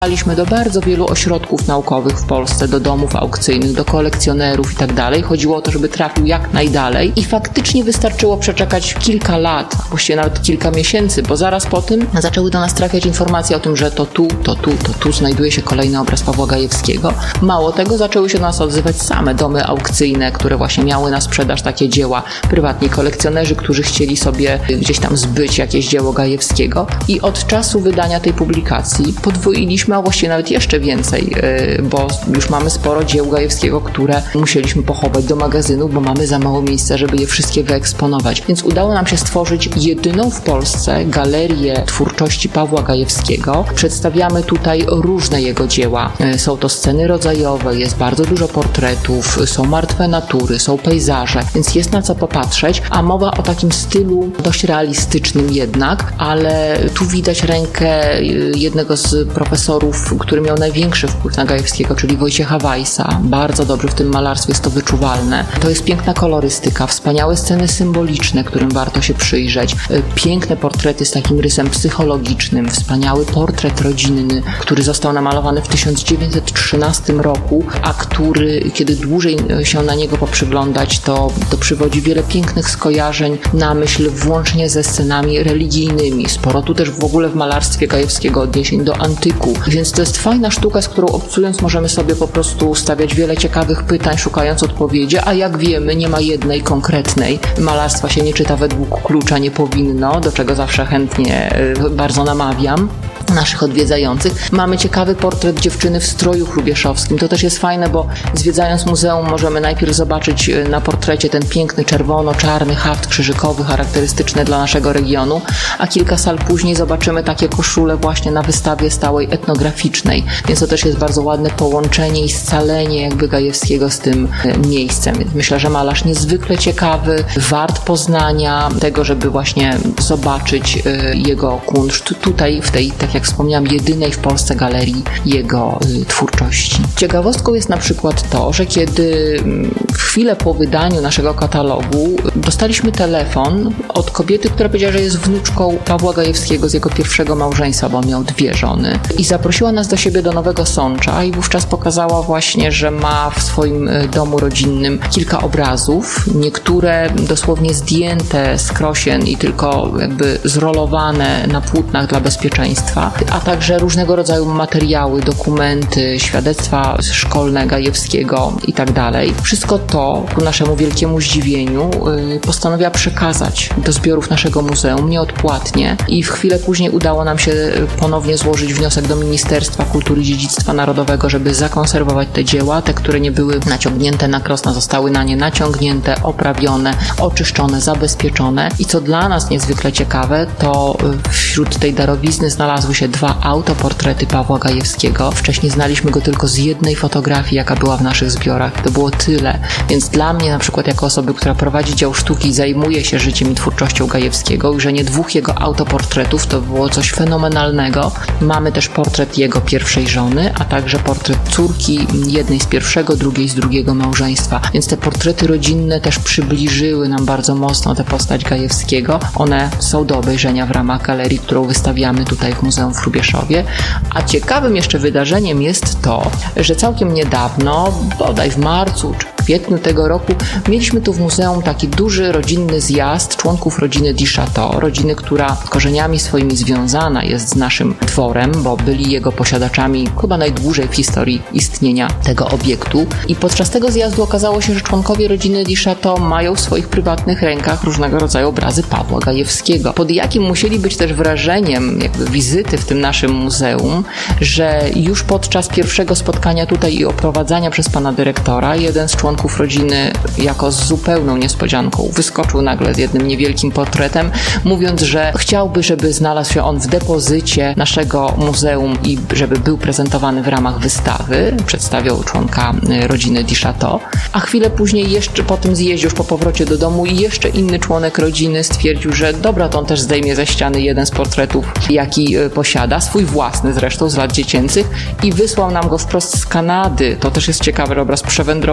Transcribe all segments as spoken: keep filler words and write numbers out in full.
Wysyłaliśmy do bardzo wielu ośrodków naukowych w Polsce, do domów aukcyjnych, do kolekcjonerów i tak dalej. Chodziło o to, żeby trafił jak najdalej i faktycznie wystarczyło przeczekać kilka lat, właściwie nawet kilka miesięcy, bo zaraz po tym zaczęły do nas trafiać informacje o tym, że to tu, to tu, to tu znajduje się kolejny obraz Pawła Gajewskiego. Mało tego, zaczęły się do nas odzywać same domy aukcyjne, które właśnie miały na sprzedaż takie dzieła, prywatni kolekcjonerzy, którzy chcieli sobie gdzieś tam zbyć jakieś dzieło Gajewskiego i od czasu wydania tej publikacji podwoiliśmy, a właściwie nawet jeszcze więcej, bo już mamy sporo dzieł Gajewskiego, które musieliśmy pochować do magazynu, bo mamy za mało miejsca, żeby je wszystkie wyeksponować. Więc udało nam się stworzyć jedyną w Polsce galerię twórczości Pawła Gajewskiego. Przedstawiamy tutaj różne jego dzieła. Są to sceny rodzajowe, jest bardzo dużo portretów, są martwe natury, są pejzaże, więc jest na co popatrzeć, a mowa o takim stylu dość realistycznym jednak, ale tu widać rękę jednego z profesorów, który miał największy wpływ na Gajewskiego, czyli Wojciecha Weissa. Bardzo dobrze w tym malarstwie jest to wyczuwalne. To jest piękna kolorystyka, wspaniałe sceny symboliczne, którym warto się przyjrzeć. Piękne portrety z takim rysem psychologicznym, wspaniały portret rodzinny, który został namalowany w tysiąc dziewięćset trzynastym roku, a który, kiedy dłużej się na niego poprzyglądać, to, to przywodzi wiele pięknych skojarzeń na myśl, włącznie ze scenami religijnymi. Sporo tu też w ogóle w malarstwie Gajewskiego odniesień do antyku. Więc to jest fajna sztuka, z którą obcując możemy sobie po prostu stawiać wiele ciekawych pytań, szukając odpowiedzi, a jak wiemy, nie ma jednej konkretnej. Malarstwa się nie czyta według klucza, nie powinno, do czego zawsze chętnie bardzo namawiam naszych odwiedzających. Mamy ciekawy portret dziewczyny w stroju hrubieszowskim. To też jest fajne, bo zwiedzając muzeum możemy najpierw zobaczyć na portrecie ten piękny czerwono-czarny haft krzyżykowy, charakterystyczny dla naszego regionu, a kilka sal później zobaczymy takie koszule właśnie na wystawie stałej etnograficznej. Więc to też jest bardzo ładne połączenie i scalenie jakby Gajewskiego z tym miejscem. Więc myślę, że malarz niezwykle ciekawy, wart poznania, tego, żeby właśnie zobaczyć jego kunszt tutaj w tej, tak jak wspomniałam, jedynej w Polsce galerii jego y, twórczości. Ciekawostką jest na przykład to, że kiedy y, chwilę po wydaniu naszego katalogu dostaliśmy telefon od kobiety, która powiedziała, że jest wnuczką Pawła Gajewskiego z jego pierwszego małżeństwa, bo on miał dwie żony, i zaprosiła nas do siebie do Nowego Sącza i wówczas pokazała właśnie, że ma w swoim domu rodzinnym kilka obrazów, niektóre dosłownie zdjęte z krosien i tylko jakby zrolowane na płótnach dla bezpieczeństwa, a także różnego rodzaju materiały, dokumenty, świadectwa szkolne Gajewskiego i tak dalej. Wszystko to ku naszemu wielkiemu zdziwieniu yy, postanowiła przekazać do zbiorów naszego muzeum nieodpłatnie i w chwilę później udało nam się ponownie złożyć wniosek do Ministerstwa Kultury i Dziedzictwa Narodowego, żeby zakonserwować te dzieła. Te, które nie były naciągnięte na krosna, zostały na nie naciągnięte, oprawione, oczyszczone, zabezpieczone. I co dla nas niezwykle ciekawe, to wśród tej darowizny znalazły się dwa autoportrety Pawła Gajewskiego. Wcześniej znaliśmy go tylko z jednej fotografii, jaka była w naszych zbiorach. To było tyle. Więc dla mnie na przykład jako osoby, która prowadzi dział sztuki i zajmuje się życiem i twórczością Gajewskiego, że nie dwóch jego autoportretów, to było coś fenomenalnego. Mamy też portret jego pierwszej żony, a także portret córki, jednej z pierwszego, drugiej z drugiego małżeństwa. Więc te portrety rodzinne też przybliżyły nam bardzo mocno tę postać Gajewskiego. One są do obejrzenia w ramach galerii, którą wystawiamy tutaj w Muzeum w Hrubieszowie. A ciekawym jeszcze wydarzeniem jest to, że całkiem niedawno, bodaj w marcu czy w kwietniu tego roku, mieliśmy tu w muzeum taki duży rodzinny zjazd członków rodziny Di Chateau, rodziny, która korzeniami swoimi związana jest z naszym dworem, bo byli jego posiadaczami chyba najdłużej w historii istnienia tego obiektu. I podczas tego zjazdu okazało się, że członkowie rodziny Di Chateau mają w swoich prywatnych rękach różnego rodzaju obrazy Pawła Gajewskiego. Pod jakim musieli być też wrażeniem jakby wizyty w tym naszym muzeum, że już podczas pierwszego spotkania tutaj i oprowadzania przez pana dyrektora jeden z członków rodziny jako z zupełną niespodzianką wyskoczył nagle z jednym niewielkim portretem, mówiąc, że chciałby, żeby znalazł się on w depozycie naszego muzeum i żeby był prezentowany w ramach wystawy. Przedstawiał członka rodziny Di Chateau, a chwilę później jeszcze po tym zjeździe, już po powrocie do domu, i jeszcze inny członek rodziny stwierdził, że dobra, to on też zdejmie ze ściany jeden z portretów, jaki posiada, swój własny zresztą z lat dziecięcych, i wysłał nam go wprost z Kanady. To też jest ciekawy obraz. Przewędrował tysiące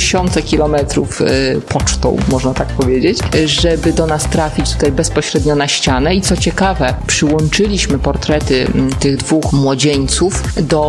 tysiące kilometrów pocztą, można tak powiedzieć, żeby do nas trafić tutaj bezpośrednio na ścianę. I co ciekawe, przyłączyliśmy portrety tych dwóch młodzieńców do